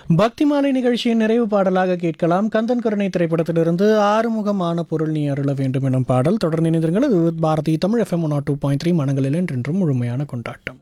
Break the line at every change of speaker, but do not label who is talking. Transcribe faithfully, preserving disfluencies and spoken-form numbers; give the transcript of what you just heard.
பக்தி மாலை நிகழ்ச்சியின் நிறைவு பாடலாக கேட்கலாம். கந்தன் கருணை திரைப்படத்திலிருந்து ஆறுமுகமான பொருள் நீ அருள வேண்டும் எனும் பாடல். தொடர்ந்து இணைந்திருங்கள். இது Bharathi Tamil FM one two point three மனங்களில் என்றென்றும் முழுமையான கொண்டாட்டம்.